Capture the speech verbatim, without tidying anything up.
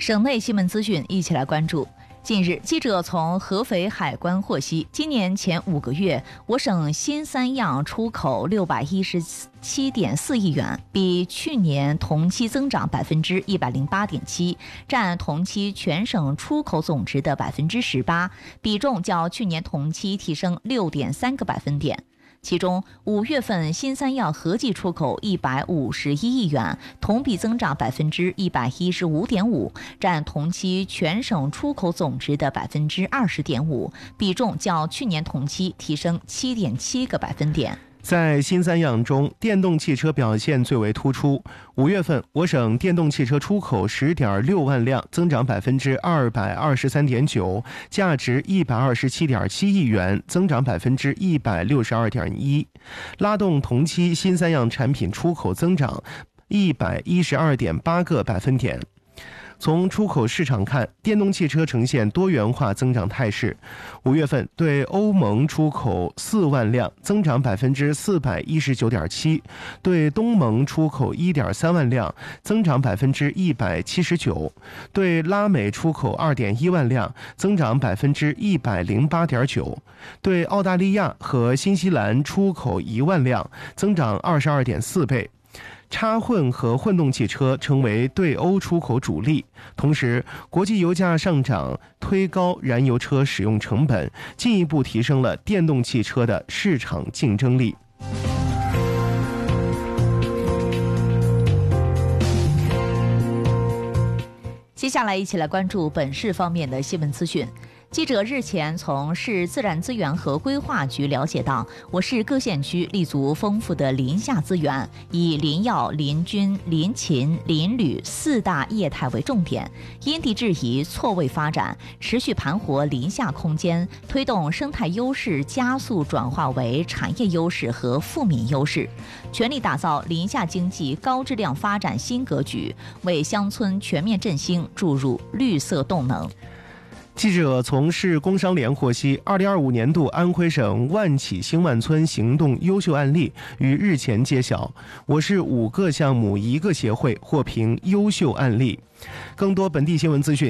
省内新闻资讯一起来关注。近日，记者从合肥海关获悉，今年前五个月，我省新三样出口六百一十七点四亿元，比去年同期增长百分之一百零八点七，占同期全省出口总值的百分之十八，比重较去年同期提升六点三个百分点。其中，五月份新三样合计出口一百五十一亿元，同比增长百分之一百一十五点五，占同期全省出口总值的百分之二十点五，比重较去年同期提升七点七个百分点。 在新三样中，电动汽车表现最为突出。五月份，我省电动汽车出口十点六万辆，增长百分之二百二十三点九，价值一百二十七点七亿元，增长百分之一百六十二点一，拉动同期新三样产品出口增长一百一十二点八个百分点。从出口市场看，电动汽车呈现多元化增长态势。五月份对欧盟出口四万辆，增长百分之四百一十九点七；对东盟出口一点三万辆，增长百分之一百七十九；对拉美出口二点一万辆，增长百分之一百零八点九；对澳大利亚和新西兰出口一万辆，增长二十二点四倍。插混和混动汽车成为对欧出口主力，同时国际油价上涨推高燃油车使用成本，进一步提升了电动汽车的市场竞争力。 接下来一起来关注本市方面的新闻资讯。记者日前从市自然资源和规划局了解到，我市各县区立足丰富的林下资源，以林药、林菌、林禽、林旅四大业态为重点，因地制宜错位发展，持续盘活林下空间，推动生态优势加速转化为产业优势和富民优势，全力打造林下经济高质量发展新格局，为乡村全面振兴注入绿色动能。 记者从市工商联获悉，二零二五年度安徽省万企兴万村行动优秀案例于日前揭晓，我市五个项目一个协会获评优秀案例。更多本地新闻资讯，